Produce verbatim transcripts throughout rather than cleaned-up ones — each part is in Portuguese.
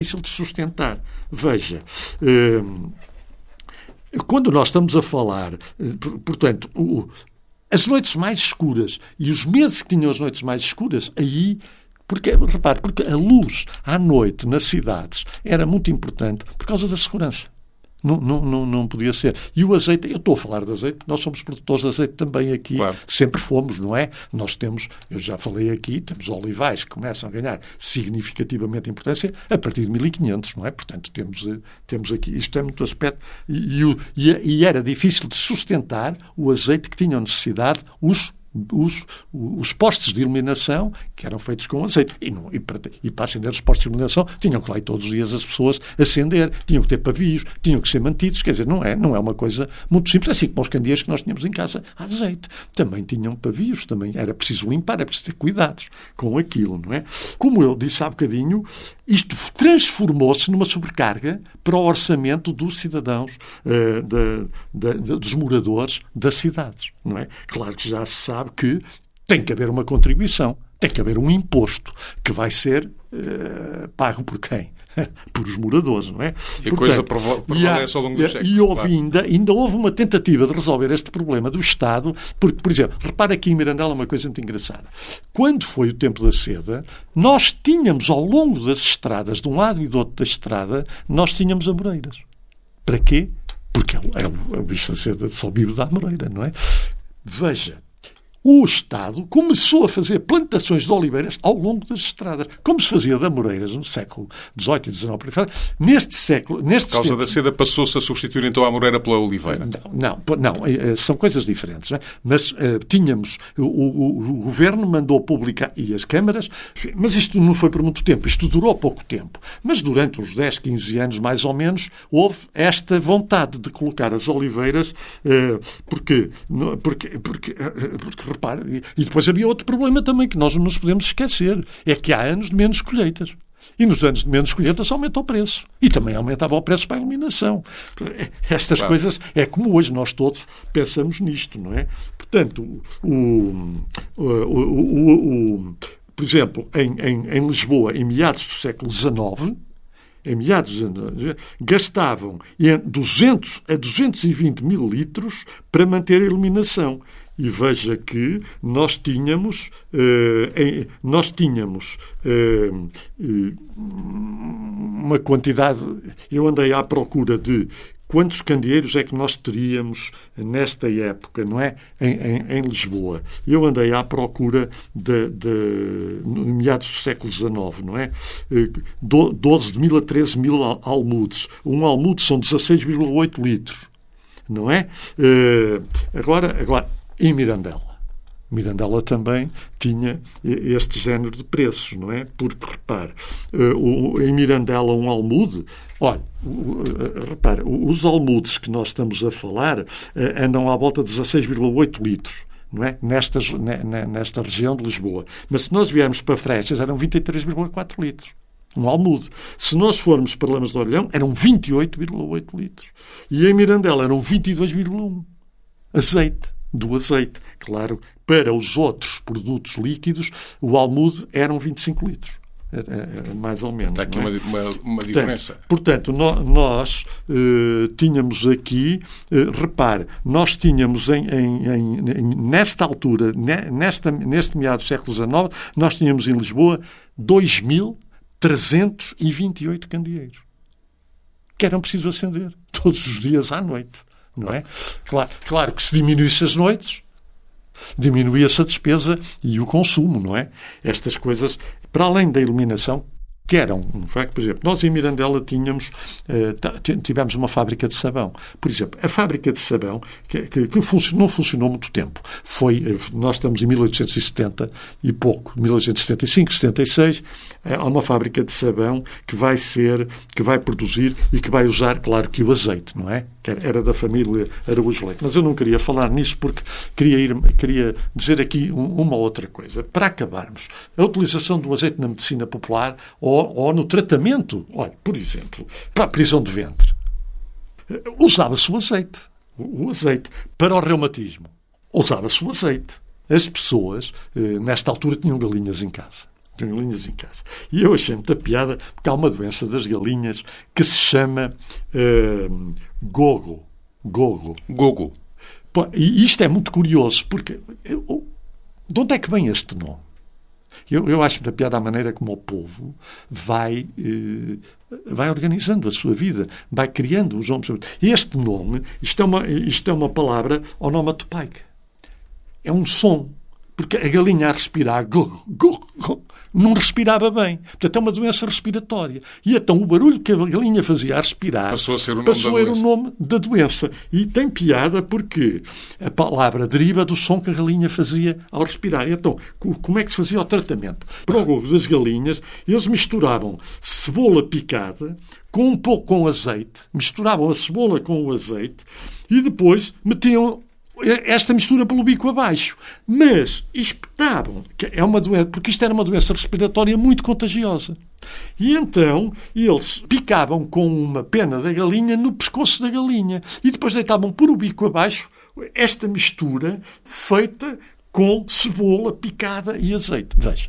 difícil de sustentar. Veja, quando nós estamos a falar, portanto, as noites mais escuras e os meses que tinham as noites mais escuras, aí, porque, repare, porque a luz à noite nas cidades era muito importante por causa da segurança. Não, não, não, não podia ser. E o azeite, eu estou a falar de azeite, nós somos produtores de azeite também aqui, claro. Sempre fomos, não é? Nós temos, eu já falei aqui, temos olivais que começam a ganhar significativamente importância a partir de mil e quinhentos, não é? Portanto, temos, temos aqui, isto é muito aspecto, e, e, e era difícil de sustentar o azeite que tinham necessidade os Os, os postes de iluminação que eram feitos com azeite. E, não, e, para, e para acender os postes de iluminação tinham que lá ir todos os dias as pessoas acender, tinham que ter pavios, tinham que ser mantidos. Quer dizer, não é, não é uma coisa muito simples. Assim como os candeeiros que nós tínhamos em casa a azeite. Também tinham pavios, também era preciso limpar, era preciso ter cuidados com aquilo, não é? Como eu disse há bocadinho, isto transformou-se numa sobrecarga para o orçamento dos cidadãos, uh, da, da, da, dos moradores das cidades, não é? Claro que já se sabe que tem que haver uma contribuição, tem que haver um imposto que vai ser uh, pago por quem? Por os moradores, não é? E a coisa prevalece ao longo dos séculos. E houve ainda, ainda houve uma tentativa de resolver este problema do Estado, porque, por exemplo, repara aqui em Mirandela uma coisa muito engraçada. Quando foi o tempo da seda, nós tínhamos ao longo das estradas, de um lado e do outro da estrada, nós tínhamos amoreiras. Para quê? Porque é o, é o, é o bicho da seda só vive da amoreira, não é? Veja, o Estado começou a fazer plantações de oliveiras ao longo das estradas, como se fazia de amoreiras no século dezoito e dezenove. Neste século... Neste Por causa século... da seda passou-se a substituir então a amoreira pela oliveira. Não, não, não são coisas diferentes. Não é? Mas uh, tínhamos... O, o, o governo mandou publicar, e as câmaras, mas isto não foi por muito tempo, isto durou pouco tempo. Mas durante uns dez, quinze anos, mais ou menos, houve esta vontade de colocar as oliveiras, uh, porque... porque, porque, uh, porque repare, e depois havia outro problema também que nós não nos podemos esquecer, é que há anos de menos colheitas. E nos anos de menos colheitas aumenta o preço. E também aumentava o preço para a iluminação. Estas claro. coisas, é como hoje nós todos pensamos nisto, não é? Portanto, o, o, o, o, o, por exemplo, em, em, em Lisboa, em meados do século dezenove, em meados de anos, gastavam duzentos a duzentos e vinte mil litros para manter a iluminação. E veja que nós tínhamos, eh, nós tínhamos eh, uma quantidade... Eu andei à procura de quantos candeeiros é que nós teríamos nesta época, não é? Em, em, em Lisboa. Eu andei à procura de, de, de meados do século dezenove, não é? doze mil a treze mil almudes. Um almude são dezasseis vírgula oito litros, não é? Agora... agora em Mirandela. Mirandela também tinha este género de preços, não é? Porque, repare, em Mirandela um almude, olha, repare, os almudes que nós estamos a falar andam à volta de dezasseis vírgula oito litros, não é? Nesta, nesta região de Lisboa. Mas se nós viermos para Freixas, eram vinte e três vírgula quatro litros. Um almude. Se nós formos para Lamas de Orelhão, eram vinte e oito vírgula oito litros. E em Mirandela eram vinte e dois vírgula um. Azeite. Do azeite. Claro, para os outros produtos líquidos, o almude eram vinte e cinco litros. Era mais ou menos. Está aqui é? uma, uma, uma diferença. Portanto, portanto no, nós uh, tínhamos aqui, uh, repare, nós tínhamos em, em, em, nesta altura, nesta, neste meado do século dezenove, nós tínhamos em Lisboa dois mil trezentos e vinte e oito candeeiros que eram precisos acender todos os dias à noite. Não é? Claro, claro que se diminuísse as noites, diminuía-se a despesa e o consumo, não é? Estas coisas, para além da iluminação, que eram, um facto, por exemplo, nós em Mirandela tínhamos, uh, tivemos uma fábrica de sabão. Por exemplo, a fábrica de sabão, que, que, que funcionou, não funcionou muito tempo. Foi, nós estamos em mil oitocentos e setenta e pouco, mil oitocentos e setenta e cinco, setenta e seis, há uma fábrica de sabão que vai ser, que vai produzir e que vai usar, claro, que o azeite, não é? Que era da família Araújo Leite. Mas eu não queria falar nisso porque queria, ir, queria dizer aqui uma outra coisa. Para acabarmos, a utilização do azeite na medicina popular ou, ou no tratamento, olha, por exemplo, para a prisão de ventre, usava-se o azeite. O azeite. Para o reumatismo, usava-se o azeite. As pessoas, nesta altura, tinham galinhas em casa. Tenho galinhas em casa. E eu achei muita piada, porque há uma doença das galinhas que se chama uh, gogo. Gogo. Gogo. E isto é muito curioso, porque eu, de onde é que vem este nome? Eu, eu acho muita piada a maneira como o povo vai, uh, vai organizando a sua vida, vai criando os nomes. Este nome, isto é uma, isto é uma palavra onomatopaica. É um som. Porque a galinha a respirar go, go, go, não respirava bem. Portanto, é uma doença respiratória. E então o barulho que a galinha fazia a respirar passou a ser o nome, passou da, a doença. o nome da doença. E tem piada porque a palavra deriva do som que a galinha fazia ao respirar. E então, como é que se fazia o tratamento? Para o gogo das galinhas, eles misturavam cebola picada com um pouco com azeite, misturavam a cebola com o azeite e depois metiam esta mistura pelo bico abaixo. Mas espetavam, que é uma doença, porque isto era uma doença respiratória muito contagiosa. E então eles picavam com uma pena da galinha no pescoço da galinha e depois deitavam por o bico abaixo esta mistura feita com cebola picada e azeite. Veja.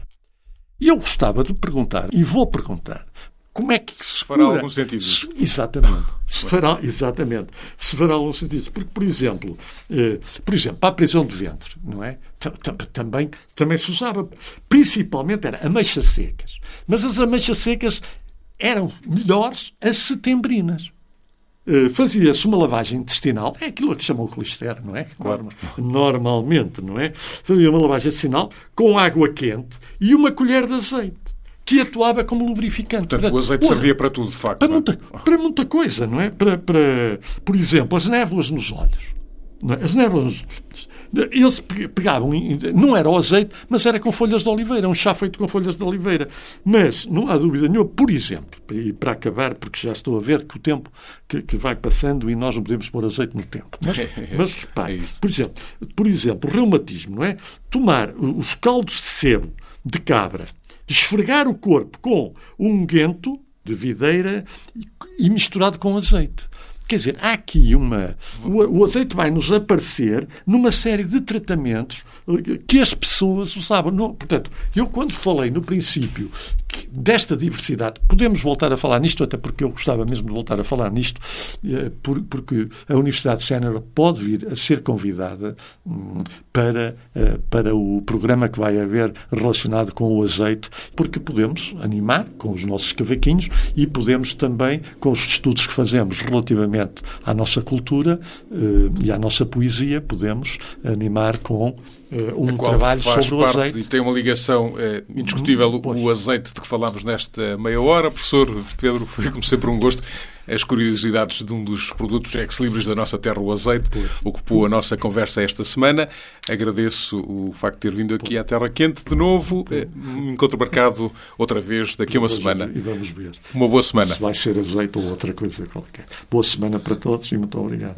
E eu gostava de perguntar, e vou perguntar, como é que se, se fará algum sentido? Se, exatamente. Se fará, exatamente. Se fará algum sentido. Porque, por exemplo, eh, por exemplo, para a prisão de ventre, não é? Também, também se usava, principalmente, era ameixas secas. Mas as ameixas secas eram melhores as setembrinas. Uh, fazia-se uma lavagem intestinal, é aquilo que chamam o colistério, não é? Claro. Normalmente, não é? Fazia uma lavagem intestinal com água quente e uma colher de azeite, que atuava como lubrificante. Portanto, para, o azeite olha, servia para tudo, de facto. Para muita, para muita coisa, não é? Para, para, por exemplo, as névoas nos olhos. Não é? As névoas nos olhos. Eles pegavam, não era o azeite, mas era com folhas de oliveira, um chá feito com folhas de oliveira. Mas, não há dúvida nenhuma, por exemplo, e para acabar, porque já estou a ver que o tempo que, que vai passando e nós não podemos pôr azeite no tempo. Mas, mas repare, por exemplo, por exemplo, o reumatismo, não é? Tomar os caldos de sebo de cabra, esfregar o corpo com unguento de videira e misturado com azeite. Quer dizer, há aqui uma... O, o azeite vai-nos aparecer numa série de tratamentos que as pessoas usavam. Não, portanto, eu quando falei no princípio que, desta diversidade, podemos voltar a falar nisto, até porque eu gostava mesmo de voltar a falar nisto, por, porque a Universidade de Sénior pode vir a ser convidada hum, para, para o programa que vai haver relacionado com o azeite, porque podemos animar com os nossos cavaquinhos e podemos também, com os estudos que fazemos relativamente à nossa cultura uh, e à nossa poesia, podemos animar com uh, um trabalho sobre o azeite. E tem uma ligação é, indiscutível, hum, o azeite de que falámos nesta meia hora. Professor Pedro, foi como sempre um gosto. As curiosidades de um dos produtos ex-libris da nossa terra, o azeite, pois. Ocupou a nossa conversa esta semana. Agradeço o facto de ter vindo aqui pois. À Terra Quente de novo. Pois. Encontro marcado outra vez daqui a uma semana. E vamos ver. Uma boa semana. Se vai ser azeite ou outra coisa qualquer. Boa semana para todos e muito obrigado.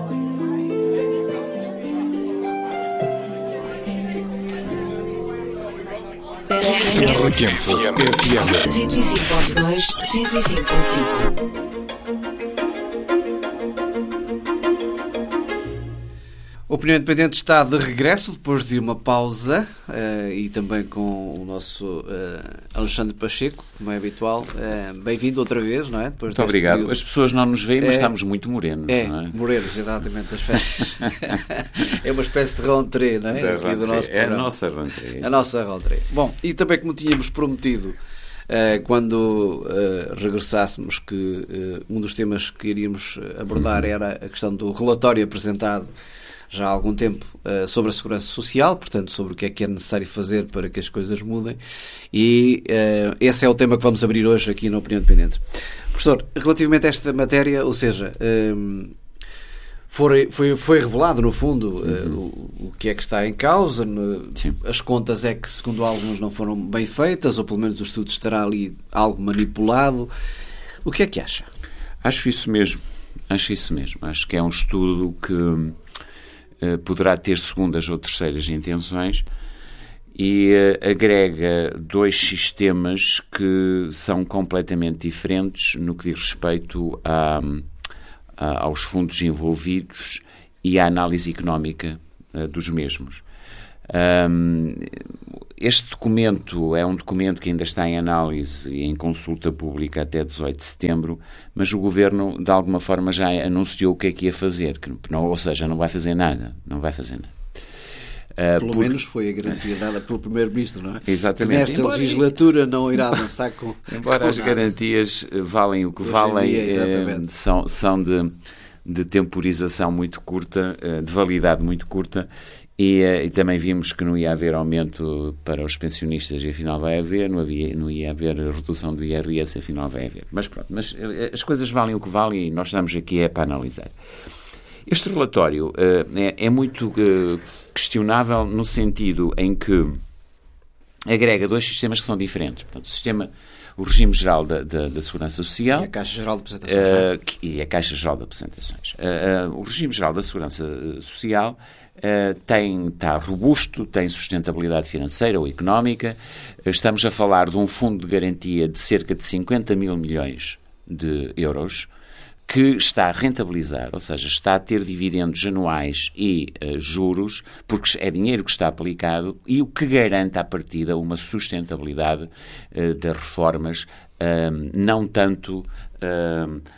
Terra Quente F M cento e cinco ponto dois, cento e cinco ponto cinco. O Opinião Independente está de regresso depois de uma pausa uh, e também com o nosso uh, Alexandre Pacheco, como é habitual. Uh, bem-vindo outra vez, não é? Depois muito obrigado. Período. As pessoas não nos veem, mas é, estamos muito morenos, é, não é? Morenos, exatamente, das festas. É uma espécie de rentrée, não é? Aqui do nosso é a nossa rentrée. A nossa rentrée. Bom, e também como tínhamos prometido, Uh, quando uh, regressássemos, que uh, um dos temas que iríamos abordar era a questão do relatório apresentado já há algum tempo uh, sobre a segurança social, portanto sobre o que é que é necessário fazer para que as coisas mudem, e uh, esse é o tema que vamos abrir hoje aqui na Opinião Independente. Professor, relativamente a esta matéria, ou seja, um, Foi, foi, foi revelado, no fundo, uhum. uh, o, o que é que está em causa. No, as contas é que, segundo alguns, não foram bem feitas, ou pelo menos o estudo estará ali algo manipulado. O que é que acha? Acho isso mesmo. Acho isso mesmo. Acho que é um estudo que uh, poderá ter segundas ou terceiras intenções e uh, agrega dois sistemas que são completamente diferentes no que diz respeito a... aos fundos envolvidos e à análise económica uh, dos mesmos. Um, este documento é um documento que ainda está em análise e em consulta pública até dezoito de setembro, mas o Governo, de alguma forma, já anunciou o que é que ia fazer, que não, ou seja, não vai fazer nada, não vai fazer nada. Uh, Pelo porque... menos foi a garantia dada pelo Primeiro-Ministro, não é? Exatamente. Que nesta embora... legislatura não irá avançar com... Embora com as nada. Garantias valem o que Hoje valem, dia, eh, são, são de, de temporização muito curta, eh, de validade muito curta, e, eh, e também vimos que não ia haver aumento para os pensionistas e afinal vai haver, não, havia, não ia haver redução do I R S, afinal vai haver. Mas pronto, mas eh, as coisas valem o que valem e nós estamos aqui é para analisar. Este relatório uh, é, é muito uh, questionável no sentido em que agrega dois sistemas que são diferentes. Portanto, o sistema, o regime geral da, da, da Segurança Social... E a Caixa Geral de Apresentações. Uh, que, e a Caixa Geral de Apresentações. Uh, uh, o regime geral da Segurança Social uh, tem, está robusto, tem sustentabilidade financeira ou económica. Uh, estamos a falar de um fundo de garantia de cerca de cinquenta mil milhões de euros, que está a rentabilizar, ou seja, está a ter dividendos anuais e uh, juros, porque é dinheiro que está aplicado e o que garante à partida uma sustentabilidade uh, das reformas, uh, não tanto uh, uh,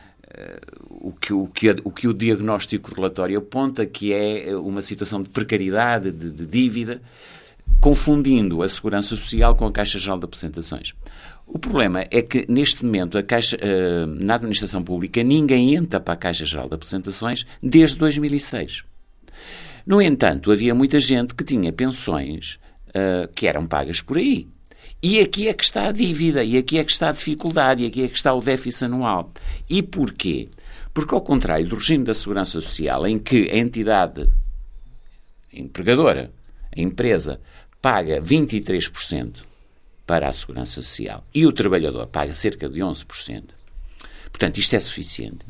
o, que, o, que, o que o diagnóstico relatório aponta, que é uma situação de precariedade, de, de dívida, confundindo a Segurança Social com a Caixa Geral de Apresentações. O problema é que, neste momento, a Caixa, uh, na administração pública, ninguém entra para a Caixa Geral de Apresentações desde dois mil e seis. No entanto, havia muita gente que tinha pensões uh, que eram pagas por aí. E aqui é que está a dívida, e aqui é que está a dificuldade, e aqui é que está o déficit anual. E porquê? Porque, ao contrário do regime da Segurança Social, em que a entidade empregadora, a empresa, paga vinte e três por cento para a Segurança Social e o trabalhador paga cerca de onze por cento. Portanto, isto é suficiente.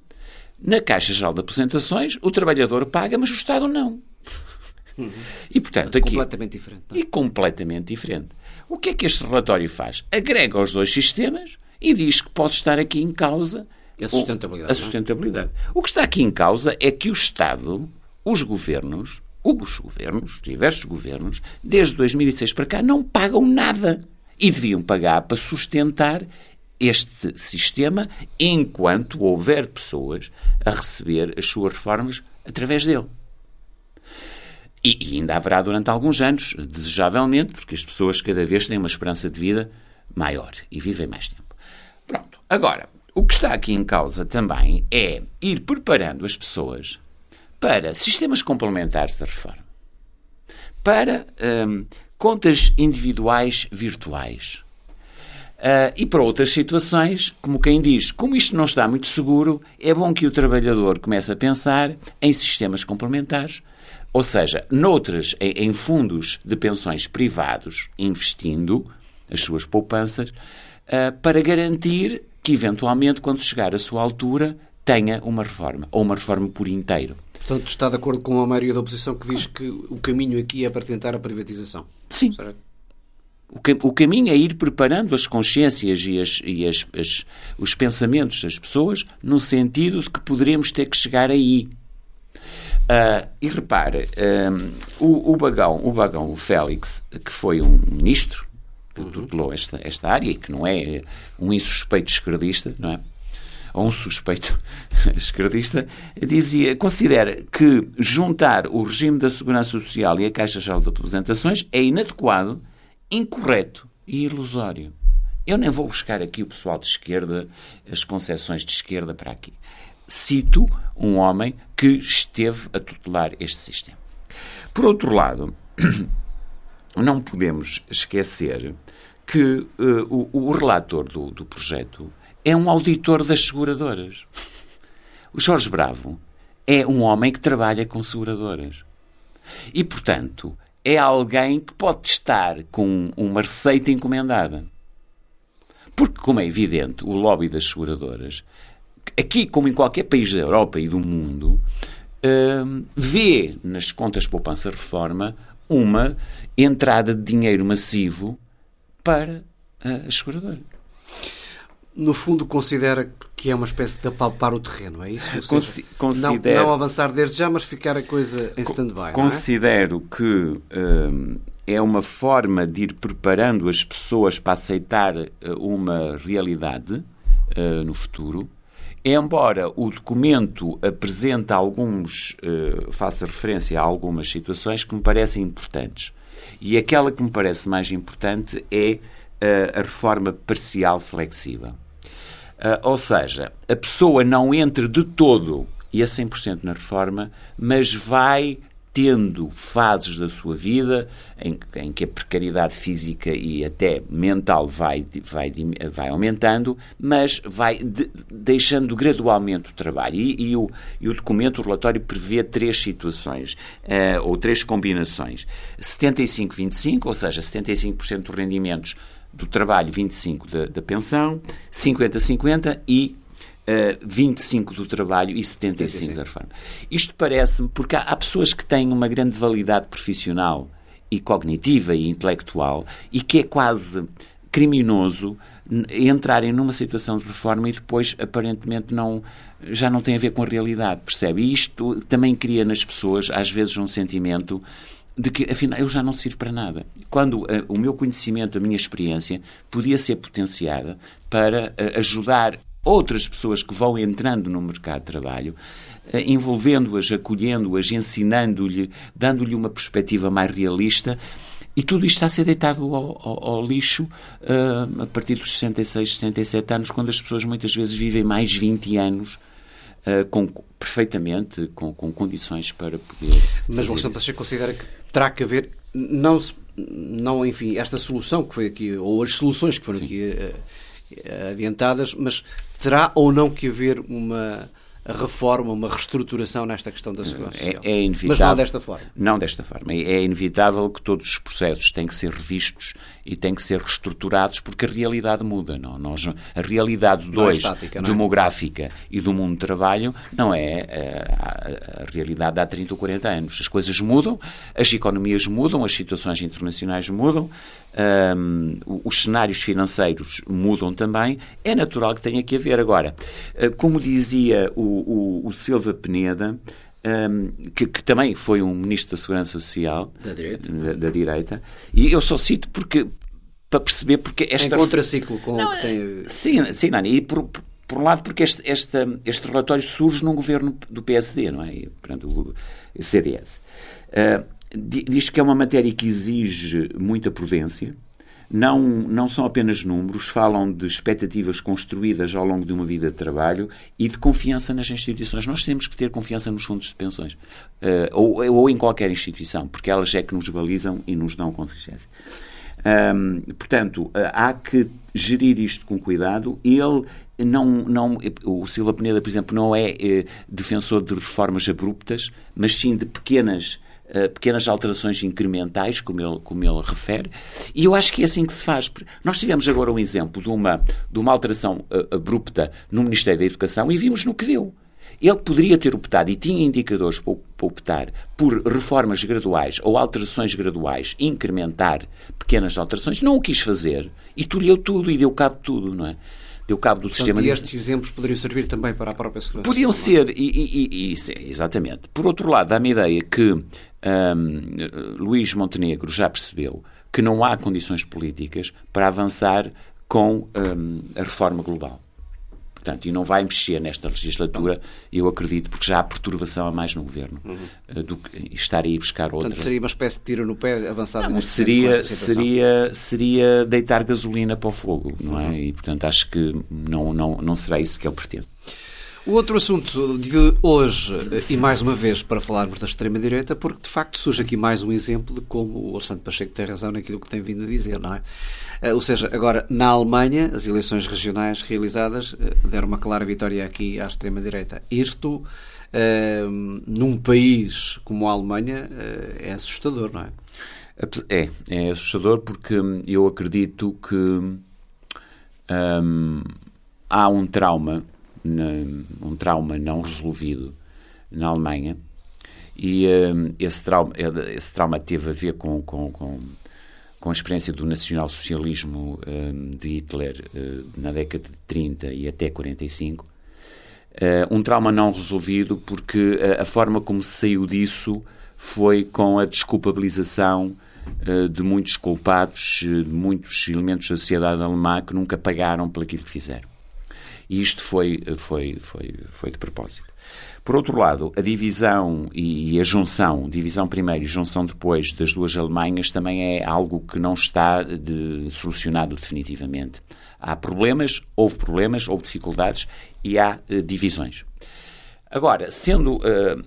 Na Caixa Geral de Apresentações, o trabalhador paga, mas o Estado não. Uhum. E, portanto, aqui... Completamente diferente. Não? E completamente diferente. O que é que este relatório faz? Agrega os dois sistemas e diz que pode estar aqui em causa a sustentabilidade. A sustentabilidade. O que está aqui em causa é que o Estado, os governos, os governos, diversos governos, desde dois mil e seis para cá, não pagam nada. E deviam pagar para sustentar este sistema enquanto houver pessoas a receber as suas reformas através dele. E, e ainda haverá durante alguns anos, desejavelmente, porque as pessoas cada vez têm uma esperança de vida maior e vivem mais tempo. Pronto. Agora, o que está aqui em causa também é ir preparando as pessoas para sistemas complementares da reforma, para hum, contas individuais virtuais uh, e para outras situações, como quem diz, como isto não está muito seguro, é bom que o trabalhador comece a pensar em sistemas complementares, ou seja, noutras, em, em fundos de pensões privados, investindo as suas poupanças, uh, para garantir que, eventualmente, quando chegar a sua altura, tenha uma reforma, ou uma reforma por inteiro. Portanto, está de acordo com a maioria da oposição que diz que o caminho aqui é para tentar a privatização? Sim. O, cam- o caminho é ir preparando as consciências e, as, e as, as, os pensamentos das pessoas no sentido de que poderemos ter que chegar aí. Uh, e repare, um, o, o Bagão, o Bagão Félix, que foi um ministro que tutelou esta, esta área e que não é um insuspeito esquerdista, não é? Ou um suspeito esquerdista, dizia, considera que juntar o regime da Segurança Social e a Caixa Geral de Apresentações é inadequado, incorreto e ilusório. Eu nem vou buscar aqui o pessoal de esquerda, as concessões de esquerda para aqui. Cito um homem que esteve a tutelar este sistema. Por outro lado, não podemos esquecer que uh, o, o relator do, do projeto é um auditor das seguradoras. O Jorge Bravo é um homem que trabalha com seguradoras. E, portanto, é alguém que pode estar com uma receita encomendada. Porque, como é evidente, o lobby das seguradoras, aqui como em qualquer país da Europa e do mundo, uh, vê nas contas de poupança-reforma uma entrada de dinheiro massivo para uh, as seguradoras. no fundo, considera que é uma espécie de apalpar o terreno, é isso? Ou seja, Consi- considero, não, não avançar desde já, mas ficar a coisa em stand-by, Considero não é? que hum, é uma forma de ir preparando as pessoas para aceitar uma realidade uh, no futuro, embora o documento apresente alguns, uh, faça referência a algumas situações que me parecem importantes. E aquela que me parece mais importante é uh, a reforma parcial flexível. Uh, ou seja, a pessoa não entra de todo e a cem por cento na reforma, mas vai tendo fases da sua vida em, em que a precariedade física e até mental vai, vai, vai aumentando, mas vai de, deixando gradualmente o trabalho. E, e, o, e o documento, o relatório, prevê três situações, uh, ou três combinações. setenta e cinco vinte e cinco, ou seja, setenta e cinco por cento dos rendimentos do trabalho, vinte e cinco por cento da, da pensão, cinquenta a cinquenta e uh, vinte e cinco por cento do trabalho e setenta e cinco por cento da reforma. Isto parece-me, porque há, há pessoas que têm uma grande validade profissional e cognitiva e intelectual e que é quase criminoso entrarem numa situação de reforma e depois, aparentemente, não, já não tem a ver com a realidade, percebe? E isto também cria nas pessoas, às vezes, um sentimento de que, afinal, eu já não sirvo para nada. Quando uh, o meu conhecimento, a minha experiência, podia ser potenciada para uh, ajudar outras pessoas que vão entrando no mercado de trabalho, uh, envolvendo-as, acolhendo-as, ensinando-lhe, dando-lhe uma perspectiva mais realista, e tudo isto está a ser deitado ao, ao, ao lixo uh, a partir dos sessenta e seis, sessenta e sete anos, quando as pessoas muitas vezes vivem mais vinte anos uh, com, perfeitamente, com, com condições para poder... Mas o Alexandre Pacheco considera que terá que haver, não, não, enfim, esta solução que foi aqui, ou as soluções que foram Sim. aqui uh, adiantadas, mas terá ou não que haver uma reforma, uma reestruturação nesta questão da segurança social? É, é inevitável. Mas não desta forma. Não desta forma. É inevitável que todos os processos têm que ser revistos e têm que ser reestruturados porque a realidade muda. Não? Nós, a realidade dois, é estática, demográfica é? e do mundo do trabalho não é a, a, a realidade de há trinta ou quarenta anos. As coisas mudam, as economias mudam, as situações internacionais mudam, um, os cenários financeiros mudam também. É natural que tenha que haver. Agora, como dizia o O, o Silva Peneda, um, que, que também foi um ministro da Segurança Social da direita, da, da direita, e eu só cito porque para perceber porque esta... Em contraciclo com não, o que tem... Sim, sim, Nani, e por, por, por um lado porque este, este, este relatório surge num governo do P S D, não é? E, portanto, o C D S. Uh, diz que é uma matéria que exige muita prudência. Não, não são apenas números, falam de expectativas construídas ao longo de uma vida de trabalho e de confiança nas instituições. Nós temos que ter confiança nos fundos de pensões, uh, ou, ou em qualquer instituição, porque elas é que nos balizam e nos dão consistência. Um, portanto, uh, há que gerir isto com cuidado. Ele não, não, o Silva Peneda, por exemplo, não é uh, defensor de reformas abruptas, mas sim de pequenas Uh, pequenas alterações incrementais, como ele, como ele refere, e eu acho que é assim que se faz. Nós tivemos agora um exemplo de uma, de uma alteração uh, abrupta no Ministério da Educação e vimos no que deu. Ele poderia ter optado, e tinha indicadores para, para optar, por reformas graduais ou alterações graduais, incrementar pequenas alterações, não o quis fazer, e tolheu tudo e deu cabo de tudo, não é? Deu cabo do Portanto, sistema... E estes exemplos poderiam servir também para a própria segurança? Podiam ser, e, e, e, e, exatamente. Por outro lado, dá-me a ideia que um, Luís Montenegro já percebeu que não há condições políticas para avançar com um, a reforma global. Portanto, e não vai mexer nesta legislatura, eu acredito, porque já há perturbação a mais no governo, uhum. do que estar aí buscar outra. Portanto, seria uma espécie de tiro no pé avançado. Não, seria, seria, seria deitar gasolina para o fogo, não é? Uhum. E, portanto, acho que não, não, não será isso que ele pretende. O outro assunto de hoje, e mais uma vez para falarmos da extrema-direita, porque de facto surge aqui mais um exemplo de como o Alexandre Pacheco tem razão naquilo que tem vindo a dizer, não é? Ou seja, agora na Alemanha, as eleições regionais realizadas deram uma clara vitória aqui à extrema-direita. Isto, uh, num país como a Alemanha, uh, é assustador, não é? É, é assustador porque eu acredito que um, há um trauma um trauma não resolvido na Alemanha e um, esse, trauma, esse trauma teve a ver com, com, com, com a experiência do nacionalsocialismo um, de Hitler uh, na década de trinta e até quarenta e cinco, uh, um trauma não resolvido, porque a, a forma como se saiu disso foi com a desculpabilização uh, de muitos culpados, de muitos elementos da sociedade alemã que nunca pagaram por aquilo que fizeram. E isto foi, foi, foi, foi de propósito. Por outro lado, a divisão e a junção, divisão primeiro e junção depois das duas Alemanhas, também é algo que não está de, solucionado definitivamente. Há problemas, houve problemas, houve dificuldades e há uh, divisões. Agora, sendo uh,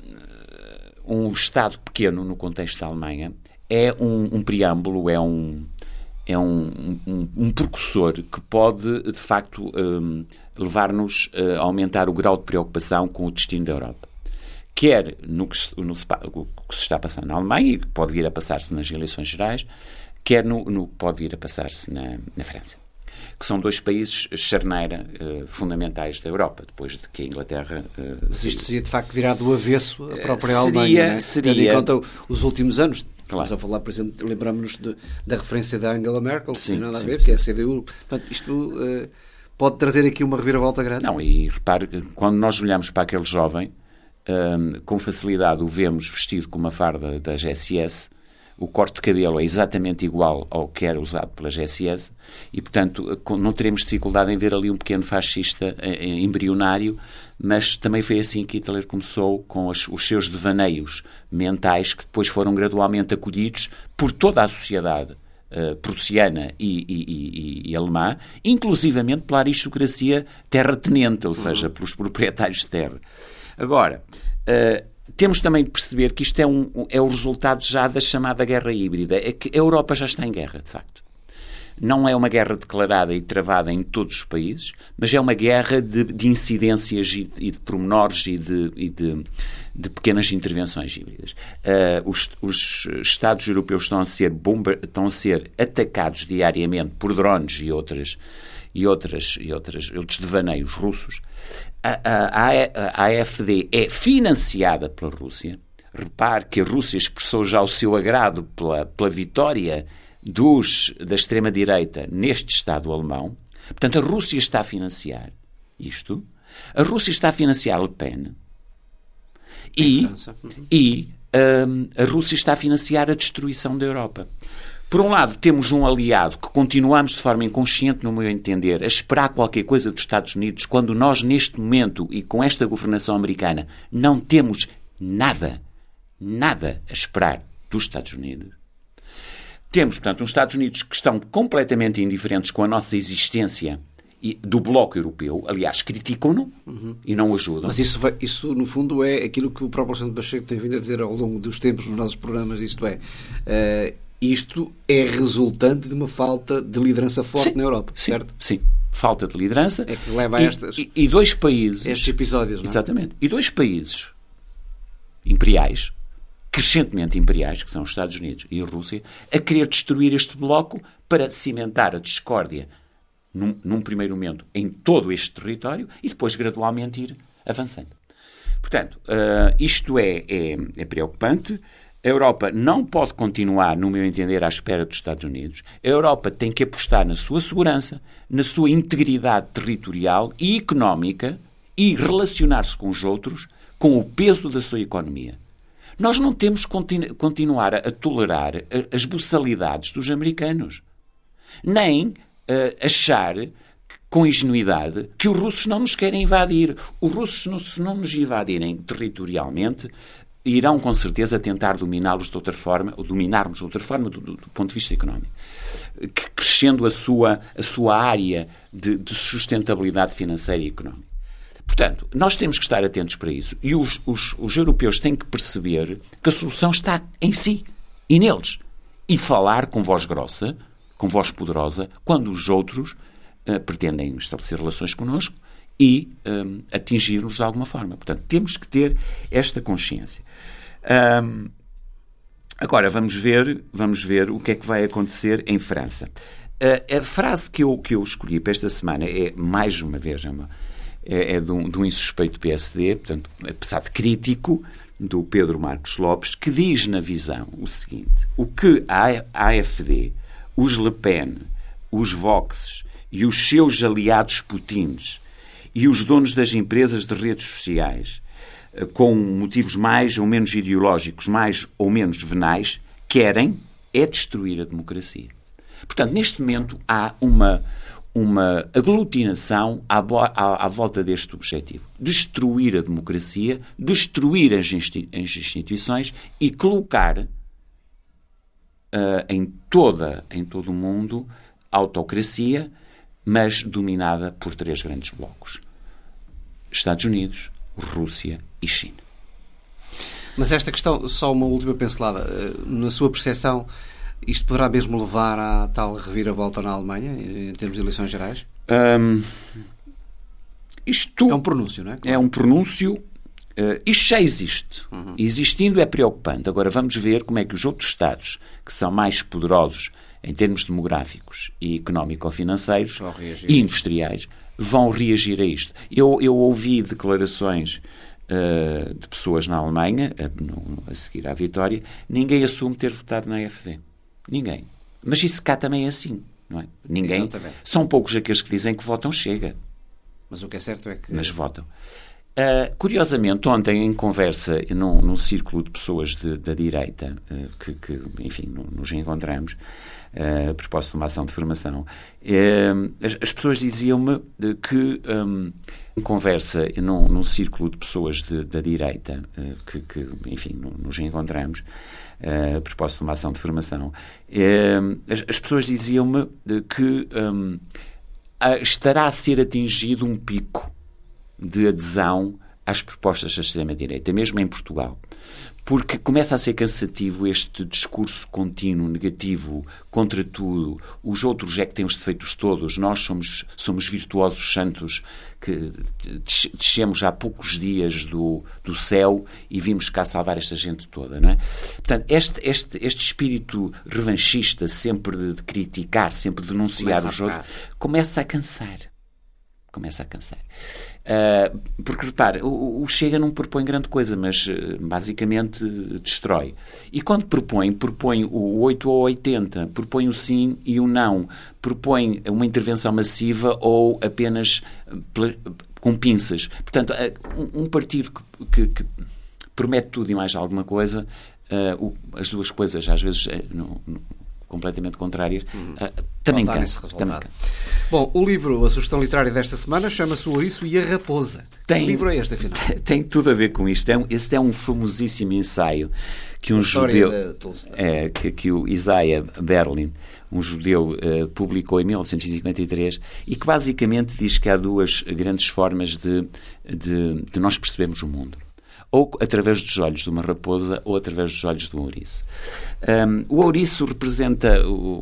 um Estado pequeno no contexto da Alemanha, é um, um preâmbulo, é um... é um, um, um precursor que pode, de facto, um, levar-nos a aumentar o grau de preocupação com o destino da Europa. Quer no que, se, no, o que se está a passar na Alemanha, e que pode vir a passar-se nas eleições gerais, quer no, no que pode vir a passar-se na, na França, que são dois países charneira uh, fundamentais da Europa, depois de que a Inglaterra... Uh, Mas isto seria, de facto, virar do avesso a própria seria, Alemanha, não é? Seria... Tendo em conta os últimos anos. Claro. Estamos a falar, por exemplo, lembramos-nos de, da referência da Angela Merkel, Sim, que tem nada sim, a ver, sim. que é a C D U. Portanto, isto uh, pode trazer aqui uma reviravolta grande. Não, e repare, quando nós olhamos para aquele jovem, um, com facilidade o vemos vestido com uma farda da G S S, o corte de cabelo é exatamente igual ao que era usado pela G S S e, portanto, não teremos dificuldade em ver ali um pequeno fascista embrionário, mas também foi assim que Hitler começou, com as, os seus devaneios mentais, que depois foram gradualmente acolhidos por toda a sociedade uh, prussiana e, e, e, e alemã, inclusivamente pela aristocracia terratenente, ou seja, uhum. pelos proprietários de terra. Agora, uh, temos também de perceber que isto é, um, é o resultado já da chamada guerra híbrida, é que a Europa já está em guerra, de facto. Não é uma guerra declarada e travada em todos os países, mas é uma guerra de, de incidências e de, e de pormenores e, de, e de, de pequenas intervenções híbridas. Uh, os, os Estados europeus estão a, ser bomba, estão a ser atacados diariamente por drones e, outras, e, outras, e outras, outros devaneios russos. A, a, a, a AfD é financiada pela Rússia. Repare que a Rússia expressou já o seu agrado pela, pela vitória dos, da extrema-direita neste Estado alemão. Portanto, a Rússia está a financiar isto. A Rússia está a financiar Le Pen. E, e um, a Rússia está a financiar a destruição da Europa. Por um lado, temos um aliado que continuamos de forma inconsciente, no meu entender, a esperar qualquer coisa dos Estados Unidos, quando nós, neste momento, e com esta governação americana, não temos nada, nada a esperar dos Estados Unidos. Temos, portanto, uns Estados Unidos que estão completamente indiferentes com a nossa existência do Bloco Europeu. Aliás, criticam-no uhum. e não o ajudam. Mas isso, vai, isso, no fundo, é aquilo que o próprio Alexandre Pacheco tem vindo a dizer ao longo dos tempos nos nossos programas, isto é... Uh, Isto é resultante de uma falta de liderança forte sim, na Europa, sim, certo? Sim, falta de liderança. É que leva a estas, e, e dois países... estes episódios, não é? Exatamente. E dois países imperiais, crescentemente imperiais, que são os Estados Unidos e a Rússia, a querer destruir este bloco para cimentar a discórdia, num, num primeiro momento, em todo este território e depois gradualmente ir avançando. Portanto, uh, isto é, é, é preocupante. A Europa não pode continuar, no meu entender, à espera dos Estados Unidos. A Europa tem que apostar na sua segurança, na sua integridade territorial e económica e relacionar-se com os outros com o peso da sua economia. Nós não temos que continu- continuar a, a tolerar a, as boçalidades dos americanos. Nem uh, achar, com ingenuidade, que os russos não nos querem invadir. Os russos, se não nos invadirem territorialmente, irão com certeza tentar dominá-los de outra forma, ou dominarmos de outra forma do, do, do ponto de vista económico, crescendo a sua, a sua área de, de sustentabilidade financeira e económica. Portanto, nós temos que estar atentos para isso e os, os, os europeus têm que perceber que a solução está em si e neles e falar com voz grossa, com voz poderosa, quando os outros uh, pretendem estabelecer relações connosco e um, atingir-nos de alguma forma. Portanto, temos que ter esta consciência. Um, agora, vamos ver, vamos ver o que é que vai acontecer em França. Uh, a frase que eu, que eu escolhi para esta semana é, mais uma vez, é, uma, é, é de, um, de um insuspeito P S D, portanto, apesar de crítico, do Pedro Marcos Lopes, que diz na visão o seguinte: o que a AfD, os Le Pen, os Vox e os seus aliados putins e os donos das empresas de redes sociais, com motivos mais ou menos ideológicos, mais ou menos venais, querem é destruir a democracia. Portanto, neste momento há uma, uma aglutinação à, à, à volta deste objetivo. Destruir a democracia, destruir as, institui- as instituições e colocar uh, em, toda, em todo o mundo autocracia, mas dominada por três grandes blocos. Estados Unidos, Rússia e China. Mas esta questão, só uma última pincelada. Na sua percepção, isto poderá mesmo levar à tal reviravolta na Alemanha, em termos de eleições gerais? Um, isto é um pronúncio, não é? Claro. É um pronúncio. Uh, isto já existe. Uhum. Existindo é preocupante. Agora vamos ver como é que os outros Estados, que são mais poderosos em termos demográficos e económico-financeiros e industriais, vão reagir a isto. Eu, eu ouvi declarações uh, de pessoas na Alemanha, a, a seguir à vitória, ninguém assume ter votado na A F D. Ninguém. Mas isso cá também é assim, não é? Ninguém. Exatamente. São poucos aqueles que dizem que votam Chega. Mas o que é certo é que... Mas votam. Uh, curiosamente, ontem, em conversa num, num círculo de pessoas de, da direita, uh, que, que, enfim, nos encontramos, uh, a propósito de uma ação de formação, uh, as, as pessoas diziam-me que, um, em conversa num, num círculo de pessoas de, da direita, uh, que, que, enfim, nos encontramos, uh, a propósito de uma ação de formação, uh, as, as pessoas diziam-me que um, estará a ser atingido um pico de adesão às propostas da extrema-direita, mesmo em Portugal. Porque começa a ser cansativo este discurso contínuo, negativo, contra tudo. Os outros é que têm os defeitos todos. Nós somos, somos virtuosos santos que descemos há poucos dias do, do céu e vimos cá salvar esta gente toda, não é? Portanto, este, este, este espírito revanchista, sempre de, de criticar, sempre de denunciar os outros, começa a cansar. Começa a cansar. Uh, porque, repare, o, o Chega não propõe grande coisa, mas uh, basicamente uh, destrói. E quando propõe, propõe o oito ou oitenta, propõe o sim e o não, propõe uma intervenção massiva ou apenas uh, com pinças. Portanto, uh, um, um partido que, que, que promete tudo e mais alguma coisa, uh, o, as duas coisas às vezes uh, não, não, completamente contrárias, uhum. uh, também, cansa, também cansa. Bom, o livro, a sugestão literária desta semana, chama-se O Ouriço e a Raposa. Tem, que livro é este, afinal? Tem tudo a ver com isto. É um, este é um famosíssimo ensaio que um a judeu... É, que, que o Isaiah Berlin, um judeu, uh, publicou em mil novecentos e cinquenta e três e que basicamente diz que há duas grandes formas de, de, de nós percebermos o mundo. Ou através dos olhos de uma raposa ou através dos olhos do ouriço. Um, o ouriço representa o,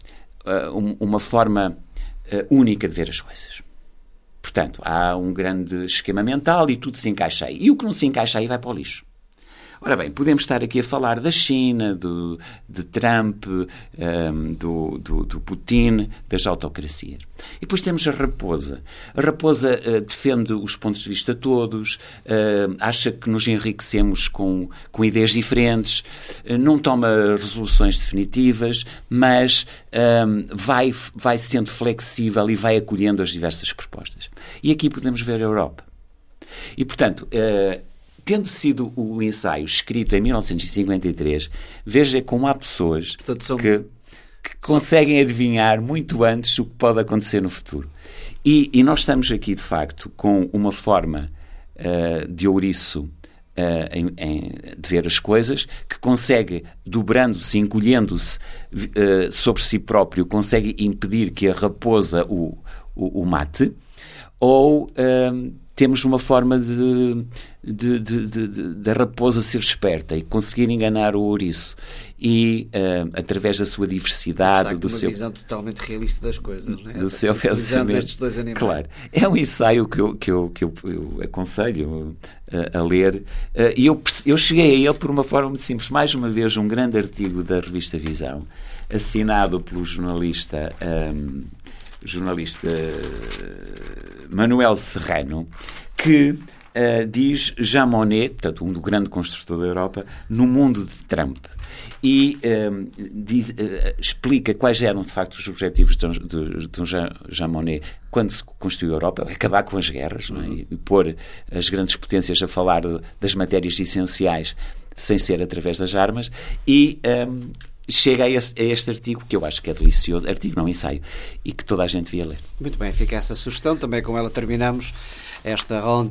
uh, uma forma uh, única de ver as coisas. Portanto, há um grande esquema mental e tudo se encaixa aí. E o que não se encaixa aí vai para o lixo. Ora bem, podemos estar aqui a falar da China, do, de Trump, um, do, do, do Putin, das autocracias. E depois temos a raposa. A raposa uh, defende os pontos de vista todos, uh, acha que nos enriquecemos com, com ideias diferentes, uh, não toma resoluções definitivas, mas um, vai, vai sendo flexível e vai acolhendo as diversas propostas. E aqui podemos ver a Europa. E, portanto... Uh, Tendo sido o ensaio escrito em mil novecentos e cinquenta e três, veja como há pessoas Portanto, são... que, que conseguem adivinhar muito antes o que pode acontecer no futuro. E, e nós estamos aqui, de facto, com uma forma uh, de ouriço uh, em, em, de ver as coisas, que consegue, dobrando-se, encolhendo-se uh, sobre si próprio, consegue impedir que a raposa o, o, o mate, ou... Uh, temos uma forma de, de, de, de, de, de raposa ser esperta e conseguir enganar o ouriço. E, uh, através da sua diversidade... do uma seu, visão totalmente realista das coisas, não é? Do seu pensamento. Estes dois animais. Claro. É um ensaio que eu, que eu, que eu, eu aconselho uh, a ler. Uh, e eu, eu cheguei a ele por uma forma muito simples. Mais uma vez, um grande artigo da revista Visão, assinado pelo jornalista... Um, jornalista Manuel Serrano, que uh, diz Jean Monnet, portanto, um do grande construtor da Europa, no mundo de Trump. E um, diz, uh, explica quais eram, de facto, os objetivos de, de, de Jean, Jean Monnet quando se constituiu a Europa: acabar com as guerras, não é? E, e pôr as grandes potências a falar das matérias essenciais sem ser através das armas. E um, chega a este, a este artigo, que eu acho que é delicioso, artigo não, ensaio, e que toda a gente devia ler. Muito bem, fica essa sugestão, também com ela terminamos esta ronda